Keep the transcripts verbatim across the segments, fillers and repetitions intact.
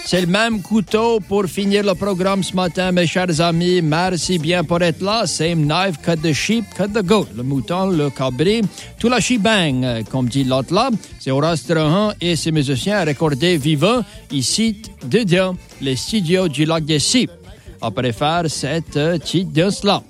C'est le même couteau pour finir le programme ce matin, mes chers amis. Merci bien pour être là. Same knife, cut the sheep, cut the goat. Le mouton, le cabri, tout la shebang, comme dit l'autre là. C'est Horace Trahan et ses musiciens recordés vivants ici dedans les studios du Lac des Cipes. Après faire cette petite danse-là.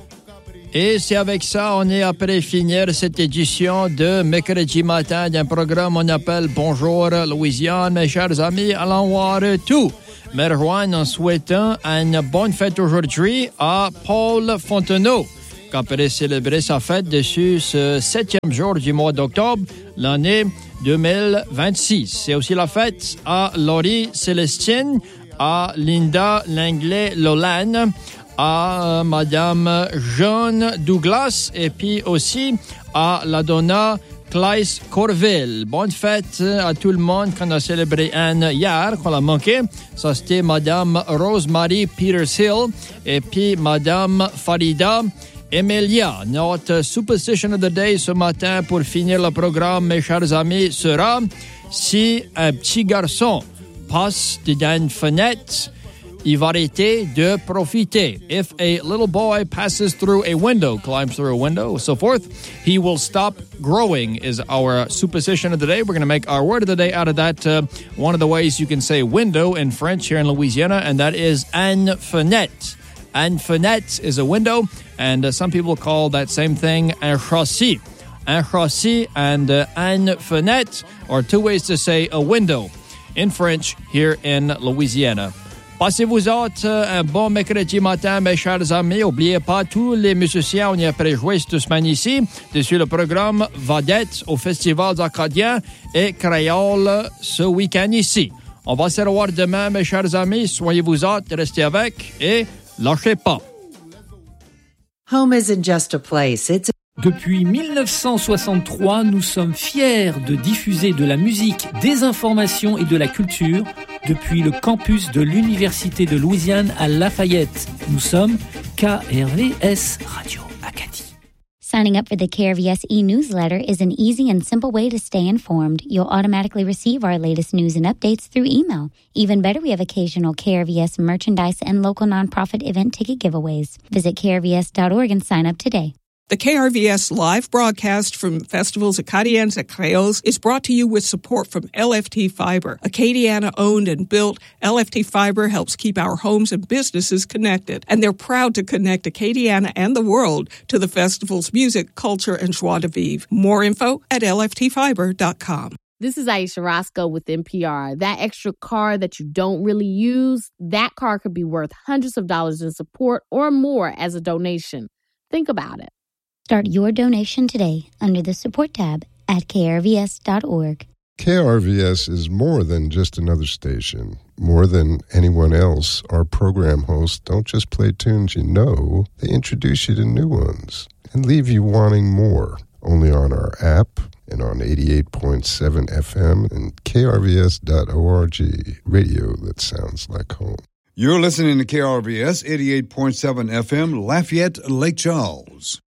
Et c'est avec ça, on est après finir cette édition de mercredi matin d'un programme qu'on appelle Bonjour Louisiane. Mes chers amis, allons voir tout. Me rejoindre en souhaitant une bonne fête aujourd'hui à Paul Fontenot, qui a célébré sa fête dessus ce septième jour du mois d'octobre, l'année deux mille vingt-six. C'est aussi la fête à Laurie Célestine, à Linda Langlais-Lolane, à Madame Jeanne Douglas et puis aussi à la donna Claes Corville. Bonne fête à tout le monde qu'on a célébré un hier, qu'on a manqué. Ça, c'était Madame Rosemary Peters-Hill et puis Madame Farida Emilia. Notre superstition of the day ce matin pour finir le programme, mes chers amis, sera si un petit garçon passe dedans une fenêtre, il va arrêter de profiter. If a little boy passes through a window, climbs through a window, so forth, he will stop growing is our superstition of the day. We're going to make our word of the day out of that. Uh, one of the ways you can say window in French here in Louisiana, and that is une fenêtre. Une fenêtre is a window, and uh, some people call that same thing un châssis. Un châssis and uh, une fenêtre are two ways to say a window in French here in Louisiana. Passez-vous autres un bon mercredi matin, mes chers amis. N'oubliez pas, tous les musiciens, on y a préjoué cette semaine ici, dessus le programme Vedette au Festival Acadiens et Créole ce week-end ici. On va se revoir demain, mes chers amis. Soyez-vous autres, restez avec et lâchez pas. Home isn't just a place, it's a... Depuis dix-neuf cent soixante-trois, nous sommes fiers de diffuser de la musique, des informations et de la culture depuis le campus de l'Université de Louisiane à Lafayette. Nous sommes K R V S Radio Acadie. Signing up for the K R V S e-newsletter is an easy and simple way to stay informed. You'll automatically receive our latest news and updates through email. Even better, we have occasional K R V S merchandise and local nonprofit event ticket giveaways. Visit K R V S dot org and sign up today. The K R V S live broadcast from Festivals Acadiens et Créoles is brought to you with support from L F T Fiber. Acadiana-owned and built, L F T Fiber helps keep our homes and businesses connected. And they're proud to connect Acadiana and the world to the festival's music, culture, and joie de vivre. More info at L F T fiber dot com. This is Aisha Roscoe with N P R. That extra car that you don't really use, that car could be worth hundreds of dollars in support or more as a donation. Think about it. Start your donation today under the support tab at K R V S dot org. K R V S is more than just another station. More than anyone else, our program hosts don't just play tunes you know, they introduce you to new ones and leave you wanting more. Only on our app and on eighty-eight point seven F M and K R V S dot org, radio that sounds like home. You're listening to K R V S eighty-eight point seven F M, Lafayette, Lake Charles.